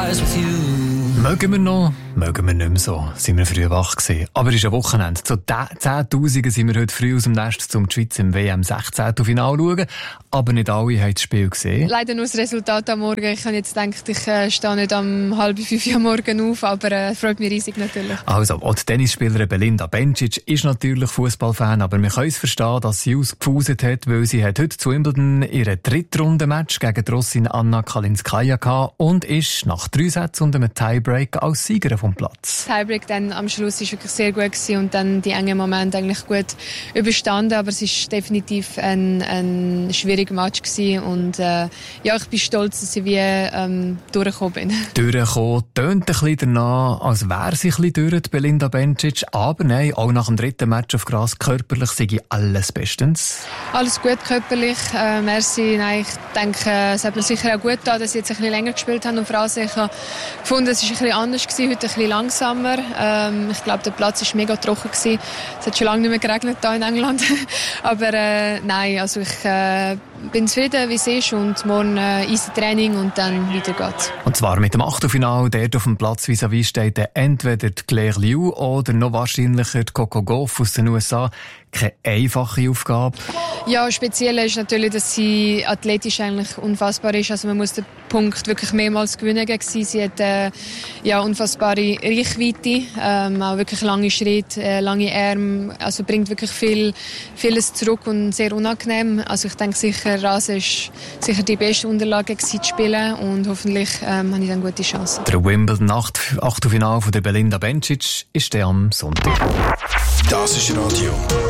rise with you. Mögen wir noch, mögen wir nicht mehr so, sind wir früh wach gewesen. Aber es ist ein Wochenende. Zu 10'000 sind wir heute früh aus dem Nest, um die Schweiz im WM-16-Finale zu schauen. Aber nicht alle haben das Spiel gesehen. Leider nur das Resultat am Morgen. Ich habe jetzt gedacht, ich stehe nicht um 4:30 am Morgen auf, aber es freut mich riesig natürlich. Also, auch die Tennisspielerin Belinda Bencic ist natürlich Fußballfan, aber wir können es verstehen, dass sie ausgepfuset hat, weil sie hat heute zu Wimbledon ihren Drittrundenmatch gegen die Russin Anna Kalinskaya gehabt und ist nach 3 Sätzen und einem Tiebreak als Siegerin vom Platz. Das Tiebreak dann am Schluss war wirklich sehr gut gewesen und dann die engen Momente eigentlich gut überstanden, aber es ist definitiv ein schwieriger Match gewesen und ja, ich bin stolz, dass ich wie durchgekommen bin. Durchgekommen, tönt ein bisschen danach, als wäre sie ein bisschen durch, die Belinda Bencic, aber nein, auch nach dem 3. Match auf Gras körperlich sei alles bestens. Alles gut körperlich, merci. Nein, ich denke, es hat mir sicher auch gut getan, dass ich jetzt ein bisschen länger gespielt habe und vor allem ich habe gefunden, es war ein bisschen anders gewesen, heute ein bisschen langsamer. Ich glaube, der Platz war mega trocken gewesen. Es hat schon lange nicht mehr geregnet hier in England. Aber nein, also ich bin zufrieden, wie es ist und morgen easy Training und dann weiter geht's. Und zwar mit dem Achtelfinale, dort auf dem Platz vis-à-vis steht entweder die Claire Liu oder noch wahrscheinlicher die Coco Gauff aus den USA. Keine einfache Aufgabe. Ja, speziell ist natürlich, dass sie athletisch eigentlich unfassbar ist. Also man muss den Punkt wirklich mehrmals gewinnen gegen sie. Sie hat ja unfassbare Reichweite, auch wirklich lange Schritte, lange Arme. Also bringt wirklich vieles zurück und sehr unangenehm. Also ich denke sicher, Rasen ist sicher die beste Unterlage zu spielen und hoffentlich habe ich dann gute Chancen. Der Wimbledon-Achtelfinale von der Belinda Bencic ist der am Sonntag. Das ist Radio